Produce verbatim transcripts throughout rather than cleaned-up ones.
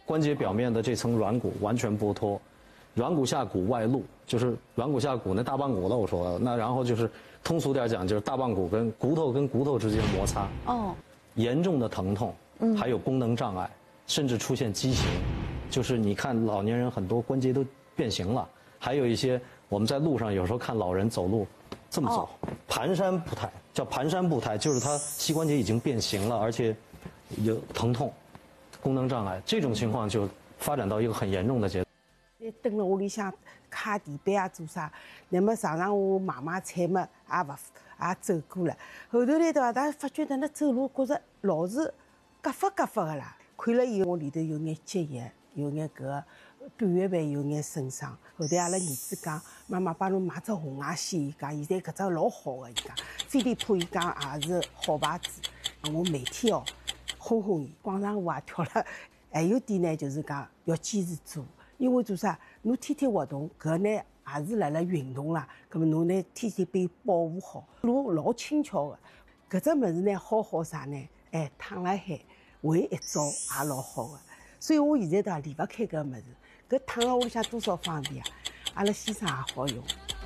关节表面的这层软骨完全剥脱，软骨下骨外露，就是软骨下骨那大棒骨了。我说那然后就是通俗点讲，就是大棒骨跟骨头跟骨头之间摩擦，哦，严重的疼痛，嗯，还有功能障碍，甚至出现畸形，就是你看老年人很多关节都变形了，还有一些我们在路上有时候看老人走路这么走，哦、蹒跚步态，叫蹒跚步态，就是他膝关节已经变形了，而且有疼痛。功能障碍这种情况就发展到一个很严重的阶段。 你蹲了屋里向擦地板啊做啥？那么常常我买买菜嘛，也不也走过了。后头来的话，他发觉到那走路觉着老是夹发夹发的啦。看了以后，我里头有眼结液，有眼搿个半月板有眼损伤。后头阿拉儿子讲，妈妈帮侬买只红外线，伊讲现在搿只老好的，伊讲飞利浦伊讲也是好牌子。我每天哦。哄哄伊，广场舞也跳了。还有点呢，就是讲要坚持做，因为做啥？侬天天活动，搿呢也是辣辣运动啦。葛末侬呢天天被保护好，路老轻巧的。搿只物事呢，好好啥呢？哎，躺辣海回一早也老好的。所以我现在倒离勿开搿物事。搿躺辣屋里向多少方便啊！阿拉先生也好用。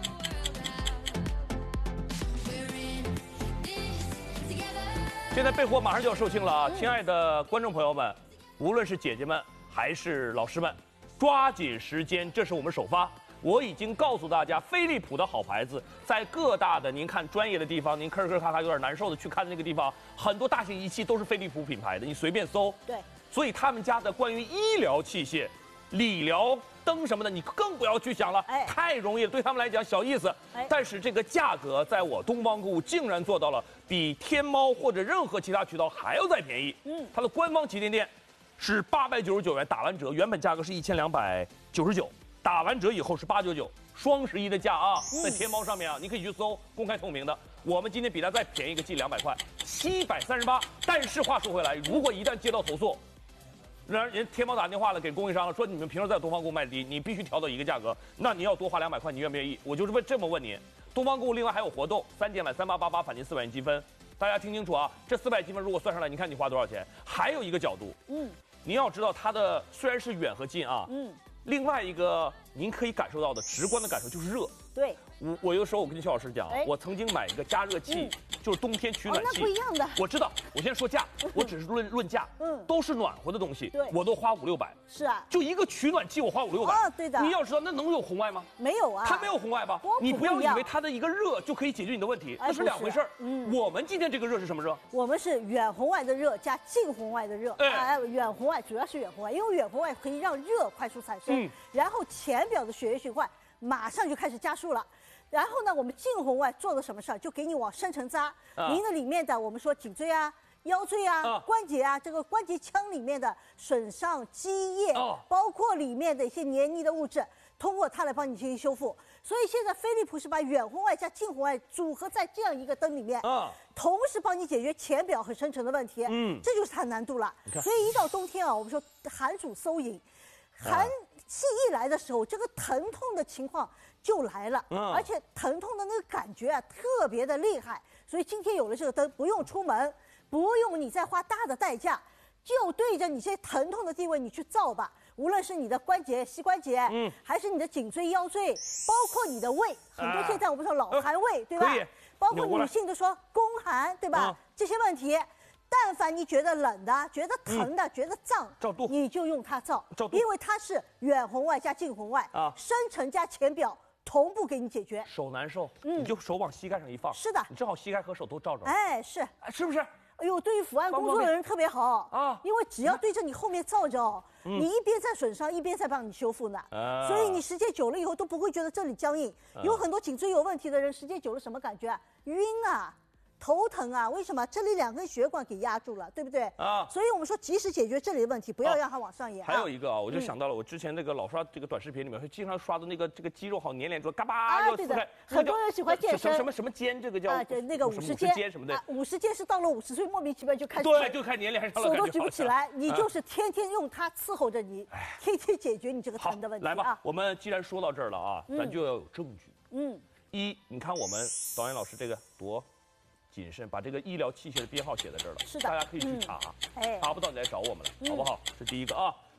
现在备货马上就要售罄了啊！亲爱的观众朋友们，无论是姐姐们还是老师们，抓紧时间，这是我们首发。我已经告诉大家，飞利浦的好牌子，在各大的您看专业的地方，您吭吭咔咔有点难受的去看的那个地方，很多大型仪器都是飞利浦品牌的，你随便搜。 对。 所以他们家的关于医疗器械、理疗灯什么的，你更不要去想了，哎，太容易了，对他们来讲小意思。哎，但是这个价格，在我东方购物竟然做到了比天猫或者任何其他渠道还要再便宜。嗯，它的官方旗舰店是八百九十九元，打完折原本价格是一千两百九十九，打完折以后是八九九，双十一的价啊，在天猫上面啊，你可以去搜，公开透明的。我们今天比它再便宜个近两百块，七百三十八。但是话说回来，如果一旦接到投诉，让人天猫打电话了给供应商了，说你们平时在东方购物卖低，你必须调到一个价格，那你要多花两百块，你愿不愿意？我就是问这么问你。东方购物另外还有活动，三件买三八八八返金四百元积分，大家听清楚啊！这四百积分如果算上来，你看你花多少钱？还有一个角度，嗯，您要知道它的虽然是远和近啊，嗯，另外一个您可以感受到的直观的感受就是热。 对， 我我有的时候我跟邱老师讲，哎、我曾经买一个加热器。嗯，就是冬天取暖器， 哦，那不一样的。 我知道，我先说价，我只是论论价，嗯，都是暖和的东西，对，我都花五六百。 是啊， 就一个取暖器，我花五六百。 哦，对的。 你要知道，那能有红外吗？ 没有啊， 它没有红外吧？你不要以为它的一个热就可以解决你的问题，那是两回事儿。嗯，我们今天这个热是什么热？ 我们是远红外的热加近红外的热。哎，远红外主要是远红外，因为远红外可以让热快速产生，然后浅表的血液循环马上就开始加速了。然后呢，我们近红外做了什么事儿？就给你往深层扎。啊、您的里面的我们说颈椎啊、腰椎啊、啊关节啊，这个关节腔里面的损伤、积液，哦、包括里面的一些黏腻的物质，通过它来帮你进行修复。所以现在飞利浦是把远红外加近红外组合在这样一个灯里面，啊、同时帮你解决浅表和深层的问题。嗯，这就是它难度了。所以一到冬天啊，我们说寒暑收引，寒气一来的时候，这个疼痛的情况就来了，嗯、而且疼痛的那个感觉啊特别的厉害，所以今天有了这个灯，不用出门，不用你再花大的代价，就对着你这些疼痛的地位你去照吧。无论是你的关节、膝关节，嗯，还是你的颈椎、腰椎，包括你的胃，很多现在我们说老寒胃，呃、对吧？包括女性都说宫寒，对吧？嗯、这些问题。但凡你觉得冷的、觉得疼的、嗯、觉得胀， 照度你就用它照， 照度， 因为它是远红外加近红外啊，深层加浅表同步给你解决。 手难受，嗯，你就手往膝盖上一放， 是的， 你正好膝盖和手都照着。 哎，是， 哎，是不是？ 哎呦，对于伏案工作的人特别好啊，因为只要对着你后面照着，嗯、你一边在损伤，一边在帮你修复呢，啊、所以你时间久了以后都不会觉得这里僵硬。啊、有很多颈椎有问题的人，时间久了什么感觉啊？晕啊。头疼啊？为什么？这里两根血管给压住了，对不对？啊，所以我们说及时解决这里的问题，不要让它往上延。 还有一个啊，我就想到了我之前那个老刷这个短视频里面，会经常刷的那个这个肌肉好黏连住，嘎巴要撕开。 很多人喜欢健身， 什么什么肩，这个叫啊，那个五十肩什么的。 五十肩是到了五十岁莫名其妙就开始对，就开始黏连上了， 手都举不起来。你就是天天用它伺候着你，天天解决你这个疼的问题。 来吧，我们既然说到这儿了啊，咱就要有证据。嗯，一，你看我们导演老师这个多。谨慎，把这个医疗器械的编号写在这儿了， 是的， 大家可以去查， 嗯、哎， 查不到你来找我们了，嗯、好不好？这第一个啊。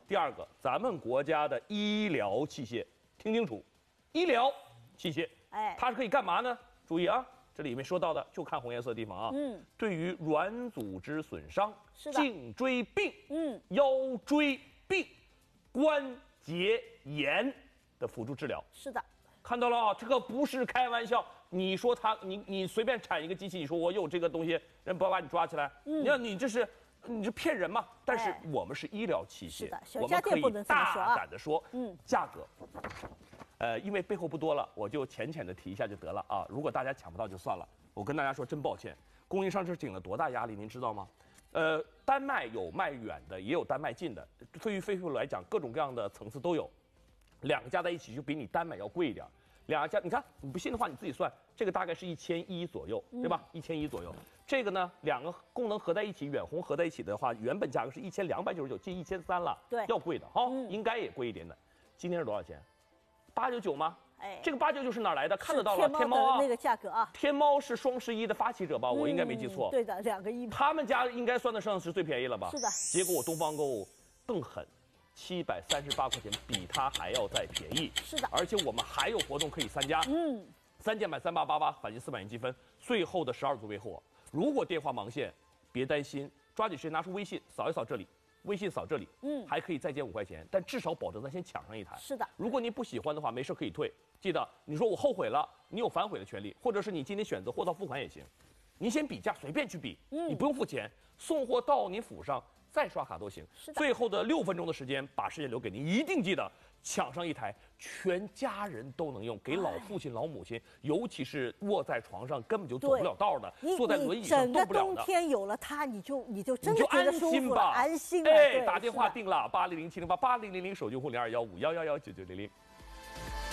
第二个，咱们国家的医疗器械，听清楚，医疗器械，哎，它是可以干嘛呢？注意啊，这里面说到的就看红颜色的地方啊。嗯，对于软组织损伤、颈椎病、嗯、腰椎病、关节炎的辅助治疗。是的。看到了啊，这个不是开玩笑。你说他，你你随便产一个机器，你说我有这个东西，人不要把你抓起来？嗯，你看你这是，你这骗人嘛？但是我们是医疗器械，我们可以大胆的说，嗯，价格，呃，因为背后不多了，我就浅浅的提一下就得了啊。如果大家抢不到就算了，我跟大家说真抱歉，供应商这顶了多大压力，您知道吗？呃，单卖有卖远的，也有单卖近的，对于飞飞来讲，各种各样的层次都有。两个加在一起就比你单买要贵一点，两个加你看你不信的话你自己算，这个大概是一千一左右，对吧？一千一左右。这个呢，两个功能合在一起，远红合在一起的话，原本价格是一千两百九十九，近一千三了，对，要贵的哈，嗯、应该也贵一点的。今天是多少钱？八九九吗？哎，这个八九九是哪来的？看得到了，天猫啊，那个价格啊，天猫是双十一的发起者吧？嗯、我应该没记错。对的，两个一。他们家应该算得上是最便宜了吧？是的。结果我东方购物更狠。七百三十八块钱，比它还要再便宜。是的，而且我们还有活动可以参加。嗯，三件买三八八八，返金四百元积分，最后的十二组备货。如果电话忙线，别担心，抓紧时间拿出微信扫一扫这里，微信扫这里，嗯，还可以再减五块钱，但至少保证咱先抢上一台。是的，如果您不喜欢的话，没事可以退。记得你说我后悔了，你有反悔的权利，或者是你今天选择货到付款也行。您先比价，随便去比，嗯，你不用付钱，送货到您府上。再刷卡都行。最后的六分钟的时间，把时间留给您，一定记得抢上一台，全家人都能用，给老父亲、老母亲，尤其是卧在床上根本就走不了道的，坐在轮椅上动不了的。整个冬天有了它，你就你就真的觉得舒服了，安心吧。哎，打电话定了八零零七零八八零零零手机户零二幺五幺幺幺九九零零。